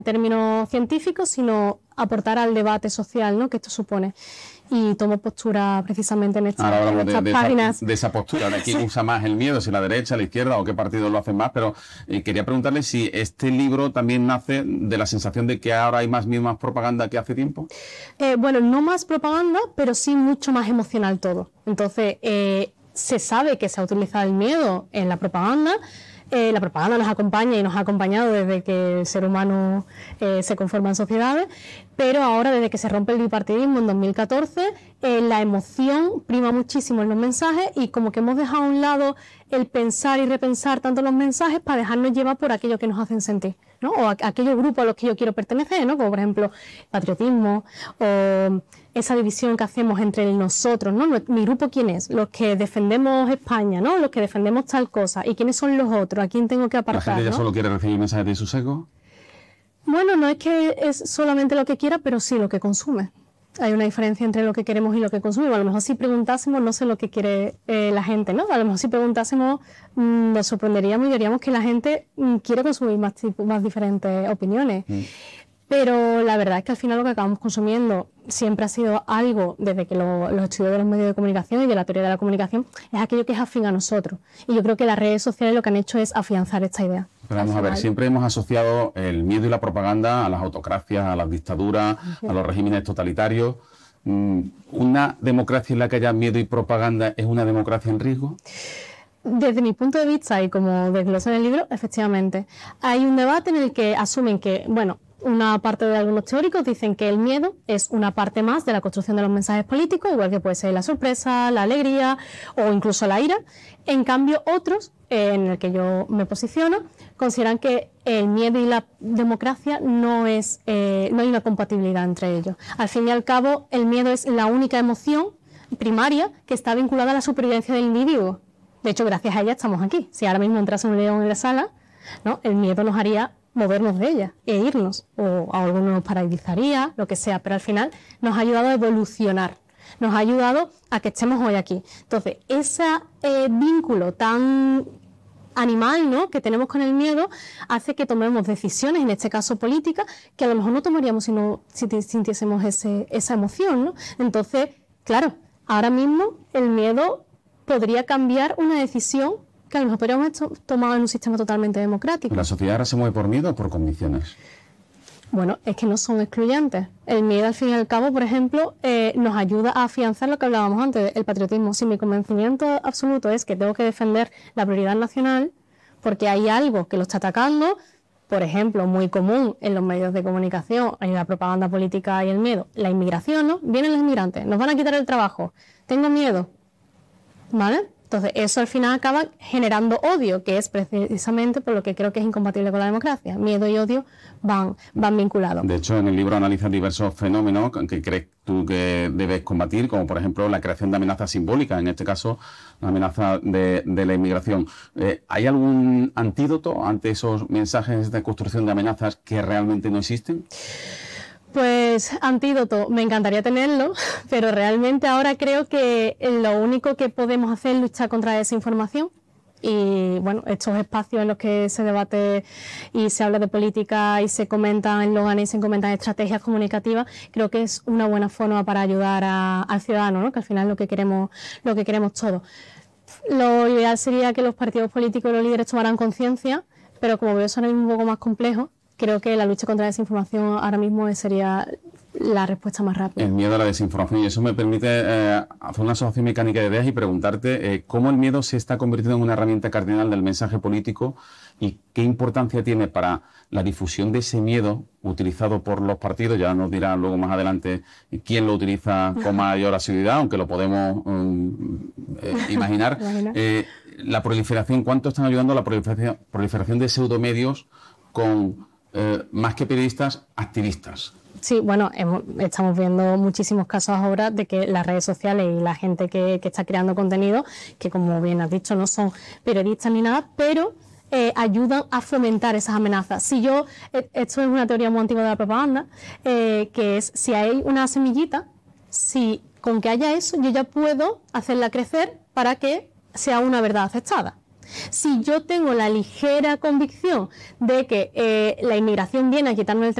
términos científicos, sino aportar al debate social, ¿no?, que esto supone. Y tomo postura precisamente en estas páginas. De esa postura, de quién usa más el miedo, si la derecha, la izquierda o qué partidos lo hacen más, pero quería preguntarle si este libro también nace de la sensación de que ahora hay más miedo, más propaganda que hace tiempo. Bueno, no más propaganda, pero sí mucho más emocional todo. Entonces, se sabe que se ha utilizado el miedo en la propaganda. La propaganda nos acompaña y nos ha acompañado desde que el ser humano se conforma en sociedades, pero ahora, desde que se rompe el bipartidismo en 2014, la emoción prima muchísimo en los mensajes y como que hemos dejado a un lado el pensar y repensar tanto los mensajes para dejarnos llevar por aquello que nos hacen sentir, ¿no? O aquellos grupos a los que yo quiero pertenecer, ¿no? Como por ejemplo patriotismo o esa división que hacemos entre el nosotros, ¿no? ¿Mi grupo quién es? Los que defendemos España, ¿no? Los que defendemos tal cosa. ¿Y quiénes son los otros? ¿A quién tengo que apartar? ¿La gente ya ¿no? solo quiere recibir mensajes de sus ecos? Bueno, no es que es solamente lo que quiera, pero sí lo que consume. Hay una diferencia entre lo que queremos y lo que consumimos. A lo mejor si preguntásemos, no sé lo que quiere la gente, ¿no? A lo mejor si preguntásemos, nos sorprenderíamos y diríamos que la gente quiere consumir más diferentes opiniones. Pero la verdad es que al final lo que acabamos consumiendo siempre ha sido algo, desde que los estudios de los medios de comunicación y de la teoría de la comunicación, es aquello que es afín a nosotros. Y yo creo que las redes sociales lo que han hecho es afianzar esta idea. Pero vamos a ver, siempre hemos asociado el miedo y la propaganda a las autocracias, a las dictaduras, a los regímenes totalitarios. ¿Una democracia en la que haya miedo y propaganda es una democracia en riesgo? Desde mi punto de vista, y como desgloso en el libro, efectivamente, hay un debate en el que asumen que, bueno, una parte de algunos teóricos dicen que el miedo es una parte más de la construcción de los mensajes políticos, igual que puede ser la sorpresa, la alegría o incluso la ira. En cambio, otros, en el que yo me posiciono, consideran que el miedo y la democracia no hay una compatibilidad entre ellos. Al fin y al cabo, el miedo es la única emoción primaria que está vinculada a la supervivencia del individuo. De hecho, gracias a ella estamos aquí. Si ahora mismo entrase un león en la sala, ¿no?, el miedo nos haría movernos de ella e irnos, o a algunos nos paralizaría, lo que sea, pero al final nos ha ayudado a evolucionar, nos ha ayudado a que estemos hoy aquí. Entonces, ese vínculo tan animal, ¿no?, que tenemos con el miedo hace que tomemos decisiones, en este caso políticas, que a lo mejor no tomaríamos si sintiésemos esa emoción, ¿no? Entonces, claro, ahora mismo el miedo podría cambiar una decisión que a lo mejor podríamos haber tomado en un sistema totalmente democrático. ¿La sociedad ahora se mueve por miedo o por convicciones? Bueno, es que no son excluyentes. El miedo, al fin y al cabo, por ejemplo, nos ayuda a afianzar lo que hablábamos antes, el patriotismo. Si mi convencimiento absoluto es que tengo que defender la prioridad nacional, porque hay algo que lo está atacando, por ejemplo, muy común en los medios de comunicación, en la propaganda política y el miedo, la inmigración, ¿no? Vienen los inmigrantes, nos van a quitar el trabajo, tengo miedo, ¿vale? Entonces, eso al final acaba generando odio, que es precisamente por lo que creo que es incompatible con la democracia. Miedo y odio van vinculados. De hecho, en el libro analizas diversos fenómenos que crees tú que debes combatir, como por ejemplo la creación de amenazas simbólicas, en este caso la amenaza de la inmigración. ¿Hay algún antídoto ante esos mensajes de construcción de amenazas que realmente no existen? Pues antídoto, me encantaría tenerlo, pero realmente ahora creo que lo único que podemos hacer es luchar contra esa información. Y bueno, estos espacios en los que se debate y se habla de política y se comentan eslóganes y se comentan estrategias comunicativas, creo que es una buena forma para ayudar al ciudadano, ¿no?, que al final es lo que queremos todos. Lo ideal sería que los partidos políticos y los líderes tomaran conciencia, pero como veo eso ahora mismo un poco más complejo, creo que la lucha contra la desinformación ahora mismo sería la respuesta más rápida. El miedo a la desinformación, y eso me permite hacer una asociación mecánica de ideas y preguntarte cómo el miedo se está convirtiendo en una herramienta cardinal del mensaje político y qué importancia tiene para la difusión de ese miedo utilizado por los partidos. Ya nos dirá luego más adelante quién lo utiliza con mayor asiduidad, aunque lo podemos imaginar. La proliferación, ¿cuánto están ayudando a la proliferación de pseudomedios con más que periodistas, activistas? Sí, bueno, estamos viendo muchísimos casos ahora de que las redes sociales y la gente que está creando contenido, que como bien has dicho no son periodistas ni nada, pero ayudan a fomentar esas amenazas. Esto es una teoría muy antigua de la propaganda, que es si hay una semillita, si con que haya eso yo ya puedo hacerla crecer para que sea una verdad aceptada. Si yo tengo la ligera convicción de que la inmigración viene a quitarme el